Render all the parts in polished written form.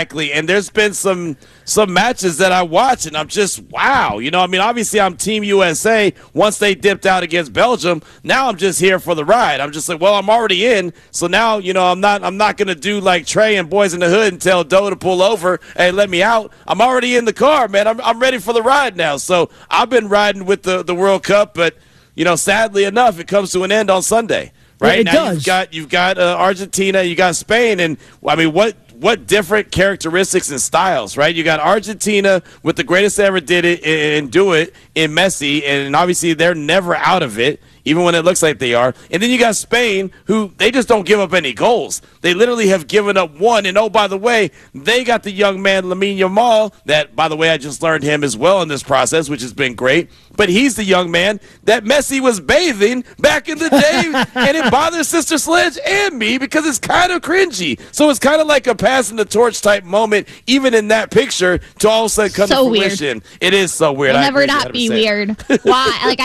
Exactly. And there's been some matches that I watch, and I'm just, wow. You know, I mean, obviously I'm Team USA once they dipped out against Belgium. Now I'm just here for the ride. I'm just like, well, I'm already in, so now, you know, I'm not going to do like Trey and Boys in the Hood and tell Doe to pull over. Hey, let me out. I'm already in the car, man. I'm ready for the ride now. So I've been riding with the World Cup, but, you know, sadly enough, it comes to an end on Sunday. Right, it now does. You've got Argentina, you got Spain, and I mean, what different characteristics and styles, right? You got Argentina with the greatest ever did it and do it in Messi, and obviously they're never out of it, even when it looks like they are. And then you got Spain, who they just don't give up any goals. They literally have given up one. And, oh, by the way, they got the young man Lamine Yamal that, by the way, I just learned him as well in this process, which has been great. But he's the young man that Messi was bathing back in the day, and it bothers Sister Sledge and me because it's kind of cringy. So it's kind of like a passing the torch type moment, even in that picture, to all of a sudden come to fruition. Weird. It is so weird. It'll never not be weird. Why? Like,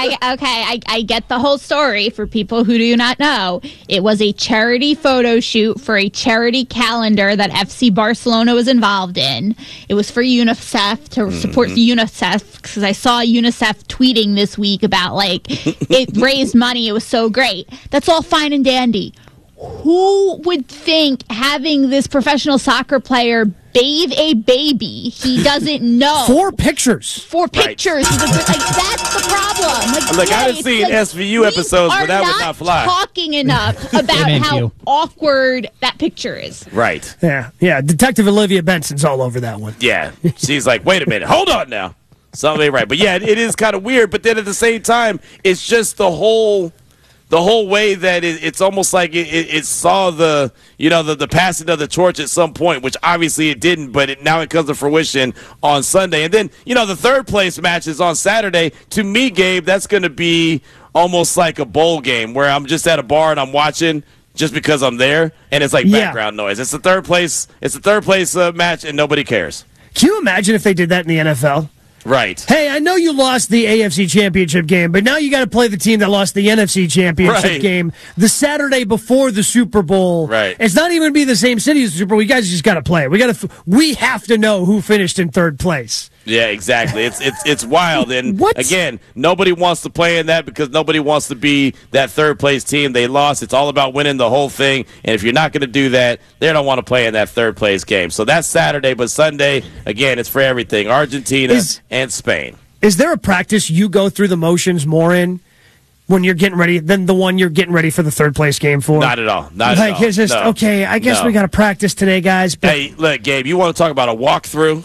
I get the whole story for people who do not know. It was a charity photo shoot for a charity calendar that FC Barcelona was involved in. It was for UNICEF, to support UNICEF, because I saw UNICEF tweeting this week about, like, it raised money. It was so great. That's all fine and dandy. Who would think having this professional soccer player bathe a baby he doesn't know? 4 pictures. 4 pictures. Like, that's the problem. Like, I haven't seen SVU episodes where that would not fly. Talking enough about how awkward that picture is. Right. Yeah. Detective Olivia Benson's all over that one. Yeah. She's like, wait a minute. Hold on now. Something ain't right. But, yeah, it is kind of weird. But then at the same time, it's just the whole way that it's almost like it saw the passing of the torch at some point, which obviously it didn't, but now it comes to fruition on Sunday. And then, you know, the third place match is on Saturday. To me, Gabe, that's going to be almost like a bowl game where I'm just at a bar and I'm watching just because I'm there, and it's like background noise. It's the third place match, and nobody cares. Can you imagine if they did that in the NFL? Right. Hey, I know you lost the AFC Championship game, but now you got to play the team that lost the NFC Championship game the Saturday before the Super Bowl. Right. It's not even going to be the same city as the Super Bowl. You guys just got to play it. We have to know who finished in third place. Yeah, exactly. It's wild. And again, nobody wants to play in that because nobody wants to be that third place team. They lost. It's all about winning the whole thing. And if you're not going to do that, they don't want to play in that third place game. So that's Saturday, but Sunday, again, it's for everything. Argentina and Spain. Is there a practice you go through the motions more in when you're getting ready than the one you're getting ready for the third place game for? Not at all. Not at all. It's just, okay, I guess we got to practice today, guys. But hey, look, Gabe, you want to talk about a walkthrough?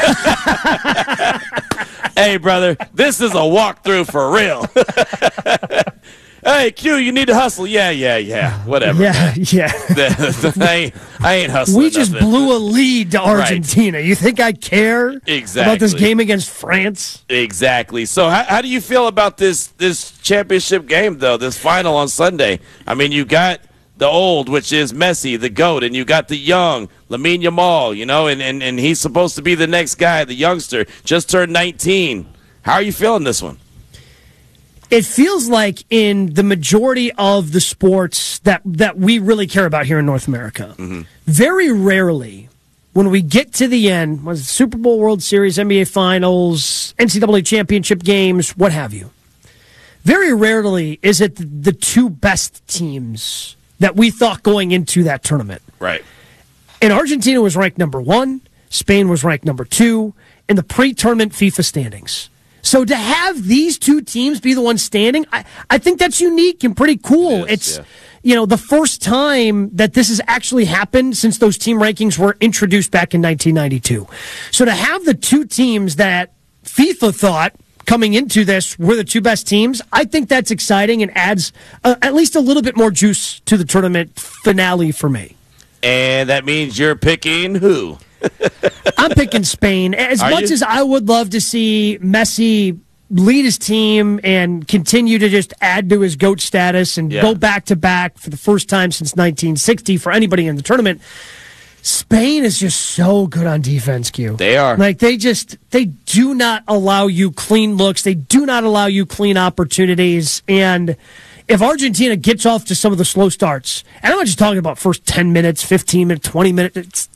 Hey, brother, this is a walkthrough for real. Hey, Q, you need to hustle. Yeah. Whatever. Yeah. I ain't hustling. We just blew a lead to Argentina. Right. You think I care about this game against France? Exactly. So how do you feel about this championship game, though, this final on Sunday? I mean, you got the old, which is Messi, the GOAT, and you got the young, Lamine Yamal, you know, and he's supposed to be the next guy, the youngster, just turned 19. How are you feeling this one? It feels like in the majority of the sports that we really care about here in North America, very rarely when we get to the end, was it Super Bowl, World Series, NBA Finals, NCAA championship games, what have you, very rarely is it the two best teams that we thought going into that tournament. Right. And Argentina was ranked number 1, Spain was ranked number 2 in the pre-tournament FIFA standings. So to have these two teams be the ones standing, I think that's unique and pretty cool. It's the first time that this has actually happened since those team rankings were introduced back in 1992. So to have the two teams that FIFA thought coming into this were the two best teams, I think that's exciting and adds at least a little bit more juice to the tournament finale for me. And that means you're picking who? I'm picking Spain. As much as I would love to see Messi lead his team and continue to just add to his GOAT status and go back-to-back for the first time since 1960 for anybody in the tournament, Spain is just so good on defense, Q. They are. Like, they do not allow you clean looks. They do not allow you clean opportunities. And if Argentina gets off to some of the slow starts, and I'm not just talking about first 10 minutes, 15 minutes, 20 minutes,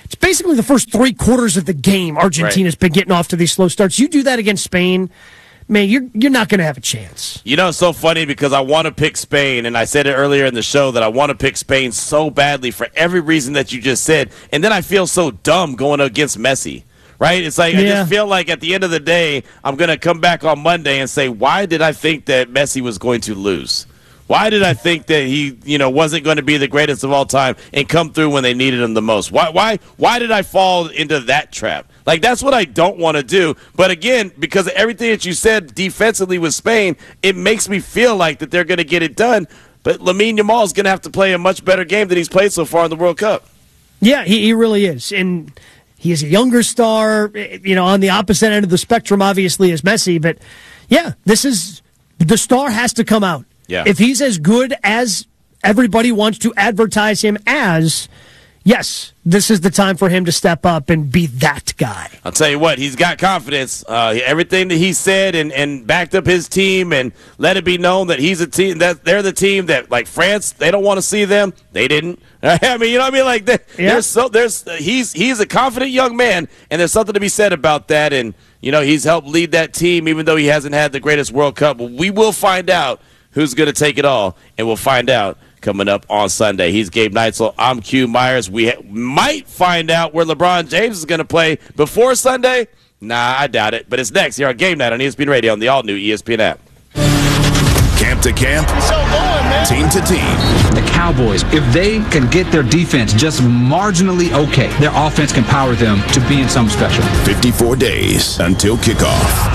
it's basically the first 3 quarters of the game. Argentina's been getting off to these slow starts. You do that against Spain, man, you're not going to have a chance. You know, it's so funny because I want to pick Spain, and I said it earlier in the show that I want to pick Spain so badly for every reason that you just said, and then I feel so dumb going against Messi. Right? It's like I just feel like at the end of the day, I'm going to come back on Monday and say, why did I think that Messi was going to lose? Why did I think that he, wasn't going to be the greatest of all time and come through when they needed him the most? Why did I fall into that trap? Like, that's what I don't want to do. But again, because of everything that you said defensively with Spain, it makes me feel like that they're going to get it done. But Lamine Yamal is going to have to play a much better game than he's played so far in the World Cup. Yeah, he really is. And he is a younger star, on the opposite end of the spectrum, obviously, as Messi. But, yeah, the star has to come out. Yeah. If he's as good as everybody wants to advertise him as, yes, this is the time for him to step up and be that guy. I'll tell you what, he's got confidence. Everything that he said and backed up his team and let it be known that he's a team, that they're the team that, like France, they don't want to see them. They didn't. I mean, you know what I mean? He's a confident young man, and there's something to be said about that. And, he's helped lead that team, even though he hasn't had the greatest World Cup. But we will find out who's going to take it all, and we'll find out coming up on Sunday. He's Gabe Neitzel. I'm Q Myers. We might find out where LeBron James is going to play before Sunday. Nah, I doubt it. But it's next here on Game Night on ESPN Radio on the all-new ESPN app. Camp to camp, team to team. The Cowboys, if they can get their defense just marginally okay, their offense can power them to being something special. 54 days until kickoff.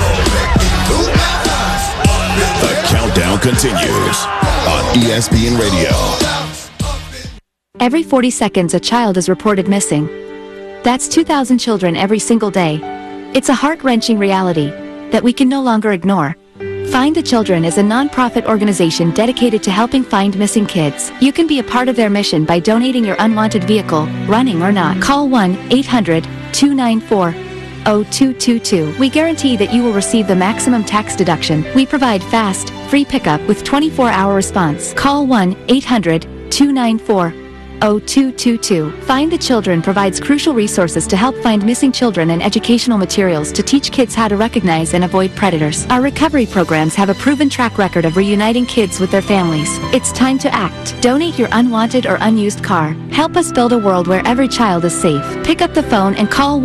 The countdown continues on ESPN Radio. Every 40 seconds, a child is reported missing. That's 2,000 children every single day. It's a heart-wrenching reality that we can no longer ignore. Find the Children is a non-profit organization dedicated to helping find missing kids. You can be a part of their mission by donating your unwanted vehicle, running or not. Call 1-800-294-0222. We guarantee that you will receive the maximum tax deduction. We provide fast, free pickup with 24-hour response. Call 1-800-294-0222. Find the Children provides crucial resources to help find missing children and educational materials to teach kids how to recognize and avoid predators. Our recovery programs have a proven track record of reuniting kids with their families. It's time to act. Donate your unwanted or unused car. Help us build a world where every child is safe. Pick up the phone and call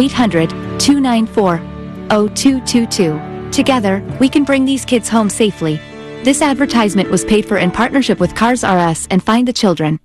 1-800-294-0222. Together, we can bring these kids home safely. This advertisement was paid for in partnership with Cars R Us and Find the Children.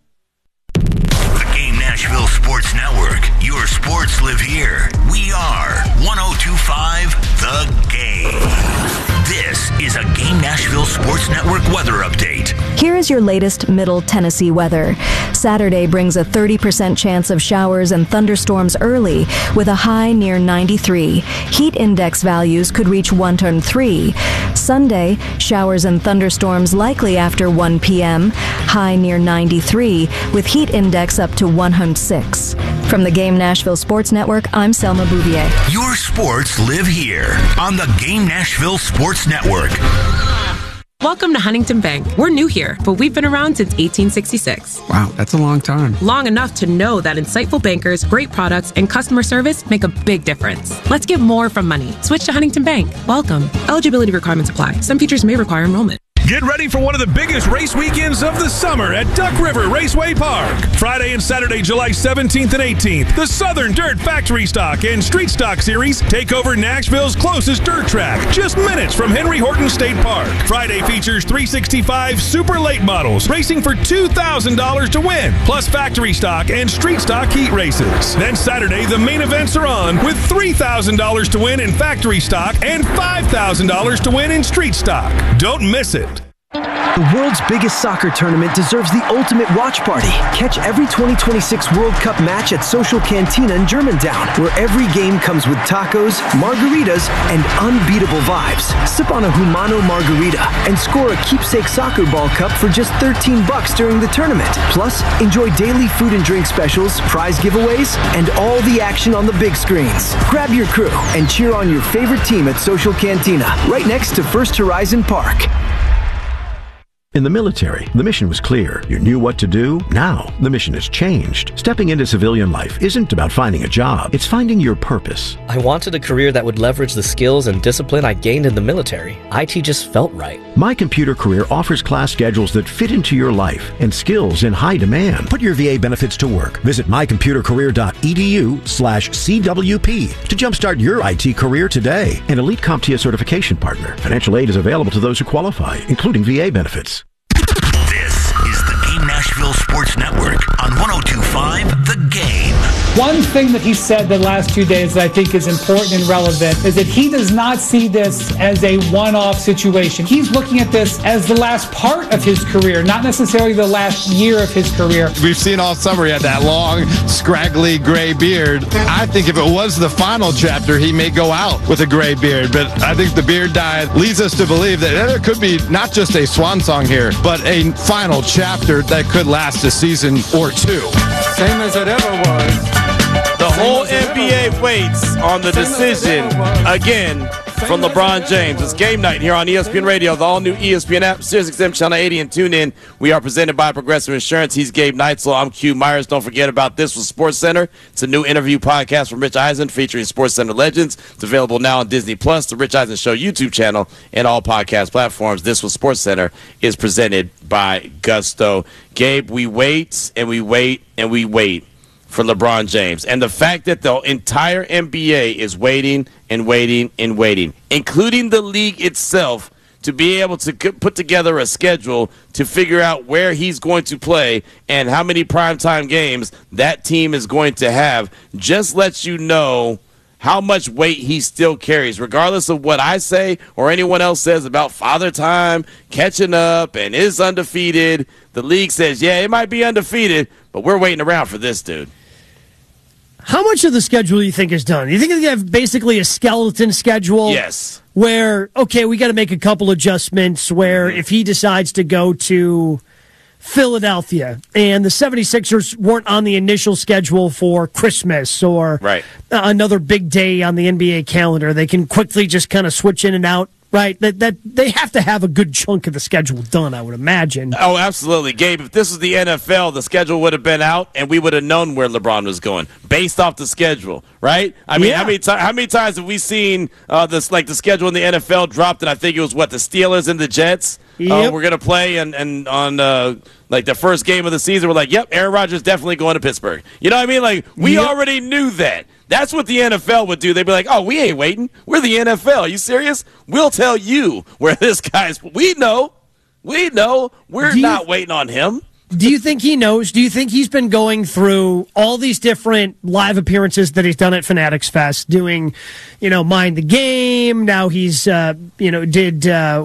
Nashville Sports Network. Your sports live here. We are 102.5 The Game. This is a Game Nashville Sports Network weather update. Here is your latest Middle Tennessee weather. Saturday brings a 30% chance of showers and thunderstorms early, with a high near 93. Heat index values could reach 103. Sunday, showers and thunderstorms likely after 1 p.m., high near 93, with heat index up to 106. From the Game Nashville Sports Network, I'm Selma Bouvier. Your sports live here on the Game Nashville Sports Network. Welcome to Huntington Bank. We're new here, but we've been around since 1866. Wow, that's a long time. Long enough to know that insightful bankers, great products, and customer service make a big difference. Let's get more from money. Switch to Huntington Bank. Welcome. Eligibility requirements apply. Some features may require enrollment. Get ready for one of the biggest race weekends of the summer at Duck River Raceway Park. Friday and Saturday, July 17th and 18th, the Southern Dirt Factory Stock and Street Stock Series take over Nashville's closest dirt track, just minutes from Henry Horton State Park. Friday features 365 super late models racing for $2,000 to win, plus factory stock and street stock heat races. Then Saturday, the main events are on with $3,000 to win in factory stock and $5,000 to win in street stock. Don't miss it. The world's biggest soccer tournament deserves the ultimate watch party. Catch every 2026 World Cup match at Social Cantina in Germantown, where every game comes with tacos, margaritas, and unbeatable vibes. Sip on a Humano margarita and score a keepsake soccer ball cup for just $13 during the tournament. Plus, enjoy daily food and drink specials, prize giveaways, and all the action on the big screens. Grab your crew and cheer on your favorite team at Social Cantina, right next to First Horizon Park. In the military, the mission was clear. You knew what to do. Now, the mission has changed. Stepping into civilian life isn't about finding a job. It's finding your purpose. I wanted a career that would leverage the skills and discipline I gained in the military. IT just felt right. My Computer Career offers class schedules that fit into your life and skills in high demand. Put your VA benefits to work. Visit mycomputercareer.edu/CWP to jumpstart your IT career today. An elite CompTIA certification partner. Financial aid is available to those who qualify, including VA benefits. This is the Game Nashville Sports Network on 102.5 The Game. One thing that he said the last 2 days that I think is important and relevant is that he does not see this as a one-off situation. He's looking at this as the last part of his career, not necessarily the last year of his career. We've seen all summer he had that long, scraggly gray beard. I think if it was the final chapter, he may go out with a gray beard, but I think the beard dye leads us to believe that there could be not just a swan song here, but a final chapter that could last a season or two. Same as it ever was. The whole NBA waits on the decision again from LeBron James. It's game night here on ESPN Radio, the all-new ESPN app, SiriusXM Channel 80, and tune in. We are presented by Progressive Insurance. He's Gabe Neitzel. I'm Q Myers. Don't forget about This with SportsCenter. It's a new interview podcast from Rich Eisen featuring SportsCenter legends. It's available now on Disney+, the Rich Eisen Show YouTube channel, and all podcast platforms. This with SportsCenter is presented by Gusto. Gabe, we wait and we wait and we wait for LeBron James. And the fact that the entire NBA is waiting and waiting and waiting, including the league itself, to be able to put together a schedule to figure out where he's going to play and how many primetime games that team is going to have, just lets you know how much weight he still carries, regardless of what I say or anyone else says about Father Time catching up and is undefeated. The league says, yeah, it might be undefeated, but we're waiting around for this dude. How much of the schedule do you think is done? You think they have basically a skeleton schedule? Yes. Where, okay, we got to make a couple adjustments where if he decides to go to Philadelphia and the 76ers weren't on the initial schedule for Christmas or another big day on the NBA calendar, they can quickly just kind of switch in and out. Right, that they have to have a good chunk of the schedule done, I would imagine. Oh, absolutely, Gabe. If this was the NFL, the schedule would have been out, and we would have known where LeBron was going based off the schedule, right? I mean, how many times have we seen this, like the schedule in the NFL dropped, and I think it was the Steelers and the Jets we're going to play, and on like the first game of the season, we're like, yep, Aaron Rodgers definitely going to Pittsburgh. You know what I mean? Like we already knew that. That's what the NFL would do. They'd be like, oh, we ain't waiting. We're the NFL. Are you serious? We'll tell you where this guy's. We know. We're not waiting on him. Do you think he knows? Do you think he's been going through all these different live appearances that he's done at Fanatics Fest, doing, Mind the Game? Now he's, did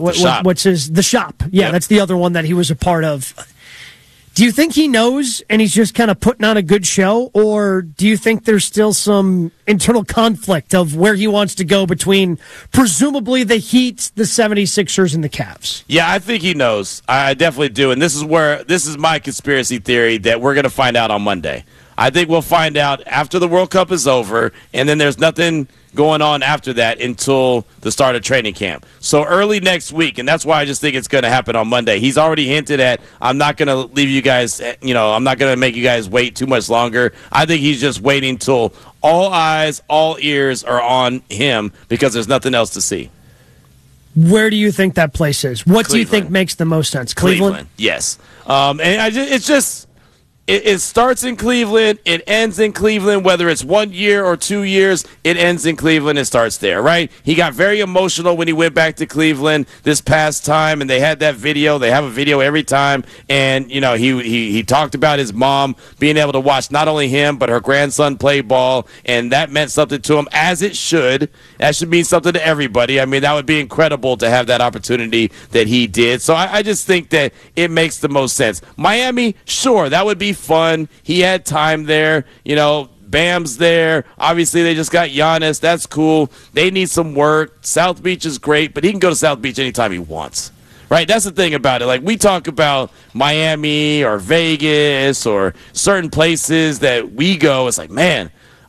The Shop? Yeah, that's the other one that he was a part of. Do you think he knows and he's just kind of putting on a good show, or do you think there's still some internal conflict of where he wants to go between presumably the Heat, the 76ers, and the Cavs? Yeah, I think he knows. I definitely do. And this is my conspiracy theory that we're going to find out on Monday. I think we'll find out after the World Cup is over, and then there's nothing going on after that until the start of training camp. So early next week, and that's why I just think it's going to happen on Monday. He's already hinted at, I'm not going to leave you guys, I'm not going to make you guys wait too much longer. I think he's just waiting till all eyes, all ears are on him because there's nothing else to see. Where do you think that place is? What Cleveland. Do you think makes the most sense? Cleveland? Yes. It's just... It starts in Cleveland, it ends in Cleveland, whether it's 1 year or 2 years, it ends in Cleveland, it starts there, right? He got very emotional when he went back to Cleveland this past time, and they had that video. They have a video every time, and, he talked about his mom being able to watch not only him, but her grandson play ball, and that meant something to him, as it should. That should mean something to everybody. I mean, that would be incredible to have that opportunity that he did. So I just think that it makes the most sense. Miami, sure, that would be fun. He had time there. Bam's there. Obviously, they just got Giannis. That's cool. They need some work. South Beach is great, but he can go to South Beach anytime he wants. Right? That's the thing about it. Like, we talk about Miami or Vegas or certain places that we go. It's like, man,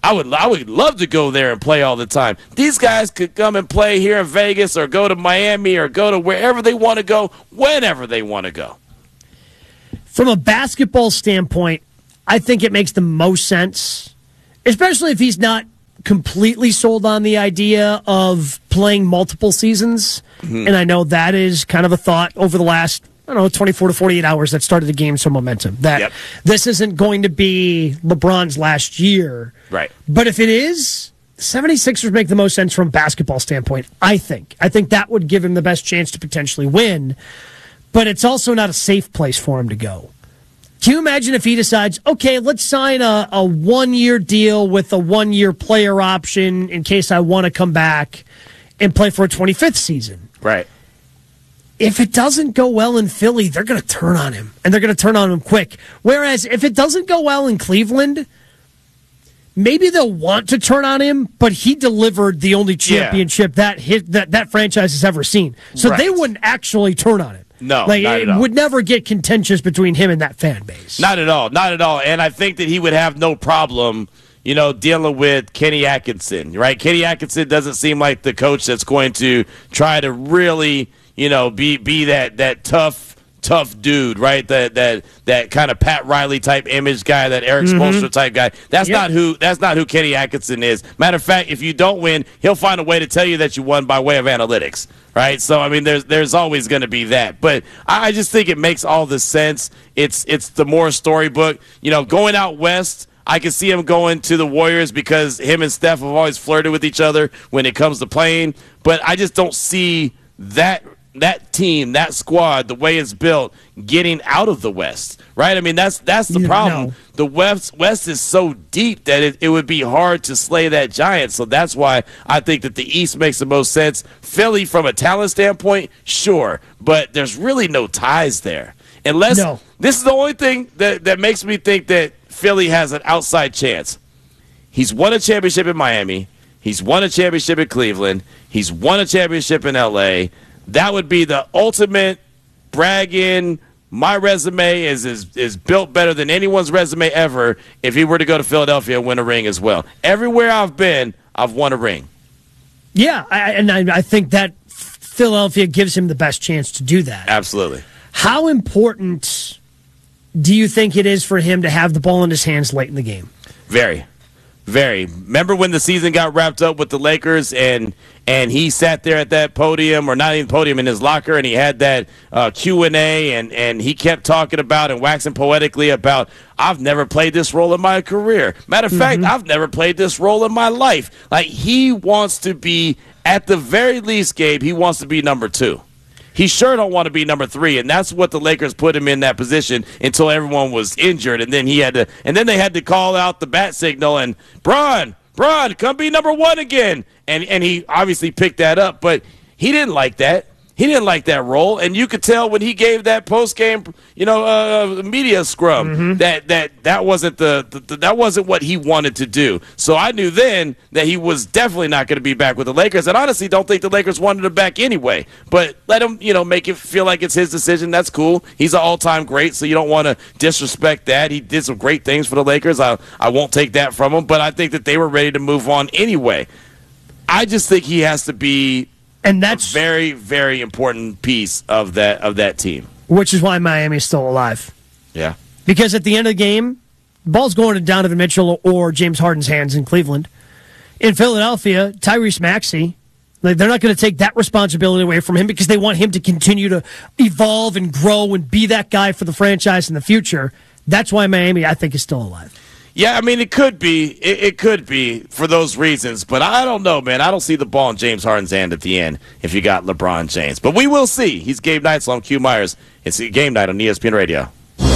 I would love to go there and play all the time. These guys could come and play here in Vegas or go to Miami or go to wherever they want to go, whenever they want to go. From a basketball standpoint, I think it makes the most sense, especially if he's not completely sold on the idea of playing multiple seasons. Mm-hmm. And I know that is kind of a thought over the last, 24 to 48 hours that started to gain some momentum. That this isn't going to be LeBron's last year. Right. But if it is, the 76ers make the most sense from a basketball standpoint, I think. I think that would give him the best chance to potentially win. But it's also not a safe place for him to go. Can you imagine if he decides, okay, let's sign a 1-year deal with a 1-year player option in case I want to come back and play for a 25th season? Right. If it doesn't go well in Philly, they're going to turn on him, and they're going to turn on him quick. Whereas if it doesn't go well in Cleveland, maybe they'll want to turn on him, but he delivered the only championship that franchise has ever seen. So they wouldn't actually turn on him. No, not at all. It would never get contentious between him and that fan base. Not at all. Not at all. And I think that he would have no problem, dealing with Kenny Atkinson, right? Kenny Atkinson doesn't seem like the coach that's going to try to really, be that tough dude, right? That kind of Pat Riley type image guy, that Eric Spoelstra type guy. That's not who Kenny Atkinson is. Matter of fact, if you don't win, he'll find a way to tell you that you won by way of analytics. Right, so I mean, there's always going to be that, but I just think it makes all the sense. It's the more storybook, going out west. I can see him going to the Warriors because him and Steph have always flirted with each other when it comes to playing. But I just don't see that team, that squad, the way it's built, getting out of the West. Right? I mean, that's the problem. No. The West is so deep that it would be hard to slay that giant. So that's why I think that the East makes the most sense. Philly, from a talent standpoint, sure, but there's really no ties there. Unless this is the only thing that makes me think that Philly has an outside chance. He's won a championship in Miami. He's won a championship in Cleveland. He's won a championship in L.A. That would be the ultimate bragging. My resume is built better than anyone's resume ever if he were to go to Philadelphia and win a ring as well. Everywhere I've been, I've won a ring. Yeah, I think that Philadelphia gives him the best chance to do that. Absolutely. How important do you think it is for him to have the ball in his hands late in the game? Very. Very. Remember when the season got wrapped up with the Lakers and he sat there at that podium, or not even podium, in his locker, and he had that Q&A, and he kept talking about and waxing poetically about, I've never played this role in my career. Matter of fact, I've never played this role in my life. Like, he wants to be, at the very least, Gabe, he wants to be number 2. He sure don't want to be number 3, and that's what the Lakers put him in that position until everyone was injured, and then they had to call out the bat signal and Bron, come be number 1 again, and he obviously picked that up, but he didn't like that. He didn't like that role, and you could tell when he gave that post-game, media scrum that wasn't that wasn't what he wanted to do. So I knew then that he was definitely not going to be back with the Lakers, and honestly don't think the Lakers wanted him back anyway. But let him, make it feel like it's his decision. That's cool. He's an all-time great, so you don't want to disrespect that. He did some great things for the Lakers. I won't take that from him, but I think that they were ready to move on anyway. I just think he has to be. And that's a very, very important piece of that team. Which is why Miami's still alive. Yeah. Because at the end of the game, the ball's going to Donovan Mitchell or James Harden's hands in Cleveland. In Philadelphia, Tyrese Maxey, they're not going to take that responsibility away from him because they want him to continue to evolve and grow and be that guy for the franchise in the future. That's why Miami, I think, is still alive. Yeah, I mean, it could be. It could be for those reasons. But I don't know, man. I don't see the ball in James Harden's hand at the end if you got LeBron James. But we will see. He's Gabe Neitzel. I'm Q Myers. It's Game Night on ESPN Radio.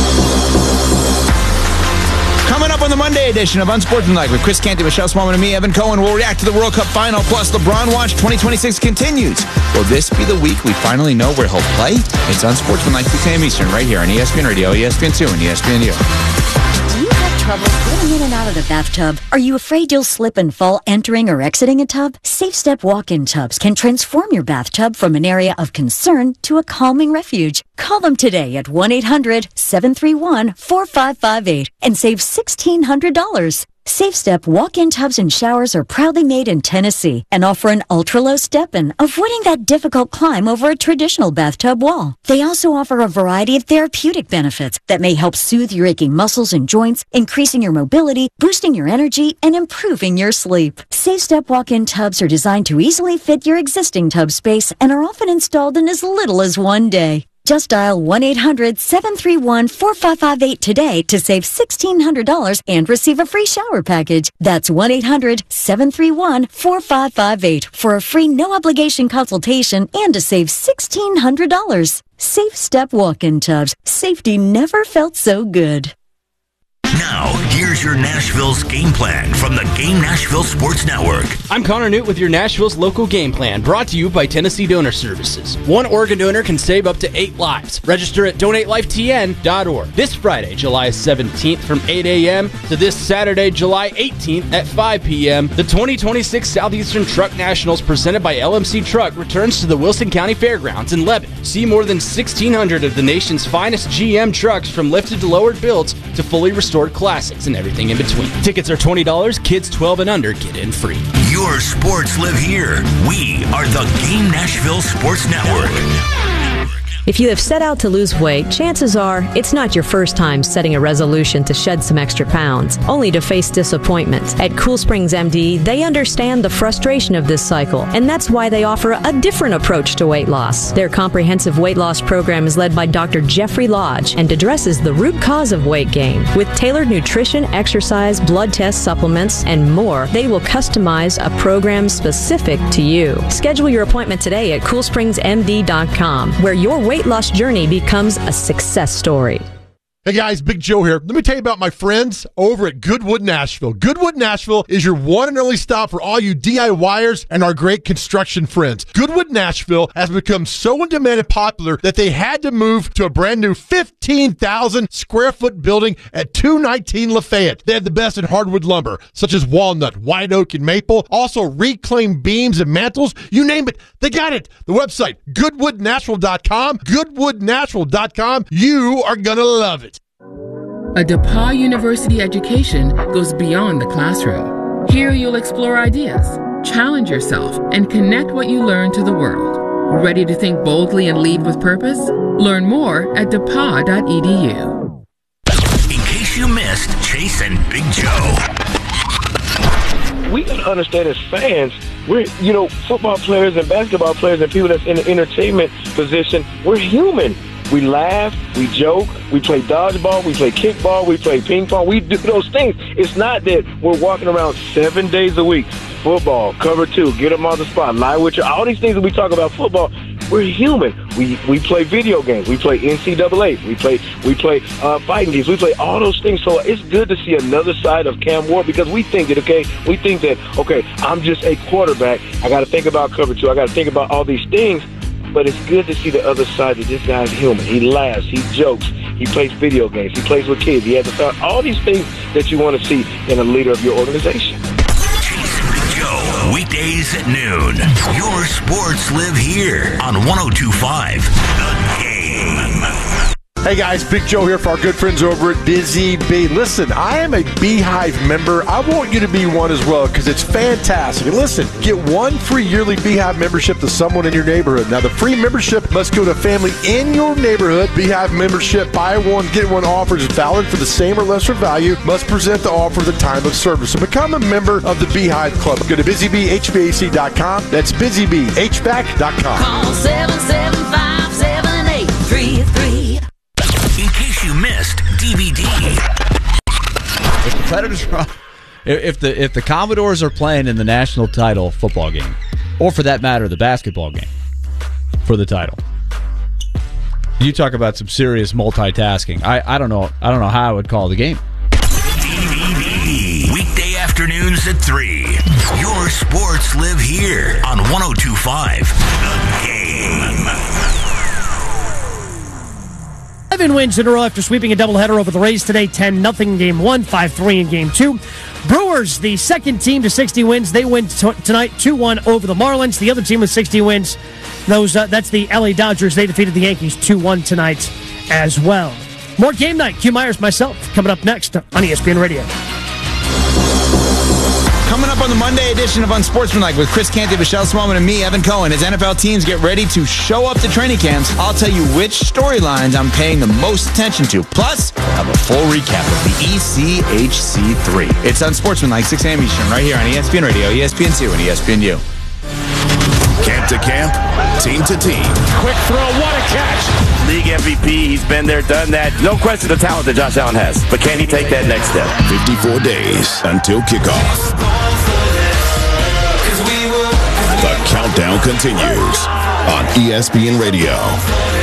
Coming up on the Monday edition of Unsportsmanlike with Chris Canty, Michelle Smallman, and me, Evan Cohen, we'll react to the World Cup final. Plus, LeBron Watch 2026 continues. Will this be the week we finally know where he'll play? It's Unsportsmanlike 6 a.m. Eastern right here on ESPN Radio, ESPN2, and ESPNU. Trouble getting in and out of the bathtub? Are you afraid you'll slip and fall entering or exiting a tub? Safe Step walk-in tubs can transform your bathtub from an area of concern to a calming refuge. Call them today at 1-800-731-4558 and save $1,600. Safe Step walk-in tubs and showers are proudly made in Tennessee and offer an ultra-low step-in, avoiding that difficult climb over a traditional bathtub wall. They also offer a variety of therapeutic benefits that may help soothe your aching muscles and joints, increasing your mobility, boosting your energy, and improving your sleep. Safe Step walk-in tubs are designed to easily fit your existing tub space and are often installed in as little as one day. Just dial 1-800-731-4558 today to save $1,600 and receive a free shower package. That's 1-800-731-4558 for a free no-obligation consultation and to save $1,600. Safe Step walk-in tubs. Safety never felt so good. Now, here's your Nashville's game plan from the Game Nashville Sports Network. I'm Connor Newt with your Nashville's local game plan, brought to you by Tennessee Donor Services. One organ donor can save up to 8 lives. Register at donatelifetn.org. This Friday, July 17th from 8 a.m. to this Saturday, July 18th at 5 p.m., the 2026 Southeastern Truck Nationals presented by LMC Truck returns to the Wilson County Fairgrounds in Lebanon. See more than 1,600 of the nation's finest GM trucks, from lifted to lowered builds to fully restored classics and everything in between. Tickets are $20. Kids 12 and under get in free. Your sports live here. We are the Game Nashville Sports Network. If you have set out to lose weight, chances are it's not your first time setting a resolution to shed some extra pounds, only to face disappointment. At Cool Springs MD, they understand the frustration of this cycle, and that's why they offer a different approach to weight loss. Their comprehensive weight loss program is led by Dr. Jeffrey Lodge and addresses the root cause of weight gain. With tailored nutrition, exercise, blood test, supplements, and more, they will customize a program specific to you. Schedule your appointment today at CoolSpringsMD.com, where your weight loss journey becomes a success story. Hey guys, Big Joe here. Let me tell you about my friends over at Goodwood Nashville. Goodwood Nashville is your one and only stop for all you DIYers and our great construction friends. Goodwood Nashville has become so in demand and popular that they had to move to a brand new 15,000 square foot building at 219 Lafayette. They have the best in hardwood lumber, such as walnut, white oak, and maple. Also reclaimed beams and mantles. You name it, they got it. The website, goodwoodnatural.com. Goodwoodnatural.com. You are going to love it. A DePauw University education goes beyond the classroom. Here you'll explore ideas, challenge yourself, and connect what you learn to the world. Ready to think boldly and lead with purpose? Learn more at DePauw.edu. In case you missed Chase and Big Joe. We gotta understand as fans, we're, football players and basketball players and people that's in the entertainment position, we're human. We laugh, we joke, we play dodgeball, we play kickball, we play ping pong. We do those things. It's not that we're walking around 7 days a week. Football, cover 2, get them on the spot, lie with you. All these things that we talk about football, we're human. We play video games. We play NCAA. We play fighting games. We play all those things. So it's good to see another side of Cam Ward, because we think that, I'm just a quarterback. I got to think about cover 2. I got to think about all these things. But it's good to see the other side that this guy's human. He laughs, he jokes, he plays video games, he plays with kids, he has all these things that you want to see in a leader of your organization. Chase and Big Joe, weekdays at noon. Your sports live here on 102.5 The Game. Hey guys, Big Joe here for our good friends over at Busy Bee. Listen, I am a Beehive member. I want you to be one as well, because it's fantastic. And listen, get one free yearly Beehive membership to someone in your neighborhood. Now, the free membership must go to a family in your neighborhood. Beehive membership, buy one, get one offer is valid for the same or lesser value. Must present the offer at the time of service. So become a member of the Beehive Club. Go to BusyBeeHVAC.com. That's BusyBeeHVAC.com. Call 775-7833. In case you missed DVD. If the Predators are, if the Commodores are playing in the national title football game, or for that matter, the basketball game for the title, you talk about some serious multitasking. I don't know how I would call the game. DVD. Weekday afternoons at 3. Your sports live here on 102.5 The Game. 11 wins in a row after sweeping a doubleheader over the Rays today. 10-0 in Game 1, 5-3 in Game 2. Brewers, the second team to 60 wins. They win tonight 2-1 over the Marlins. The other team with 60 wins, that's the LA Dodgers. They defeated the Yankees 2-1 tonight as well. More Game Night. Q Myers, myself, coming up next on ESPN Radio. Coming up on the Monday edition of Unsportsmanlike with Chris Canty, Michelle Smallman, and me, Evan Cohen, as NFL teams get ready to show up to training camps, I'll tell you which storylines I'm paying the most attention to. Plus, we'll have a full recap of the ECHC3. It's Unsportsmanlike, 6 a.m. Eastern, right here on ESPN Radio, ESPN2, and ESPNU. Camp to camp, team to team. Quick throw, what a catch. League MVP, he's been there, done that. No question the talent that Josh Allen has. But can he take that next step? 54 days until kickoff. The countdown continues on ESPN Radio.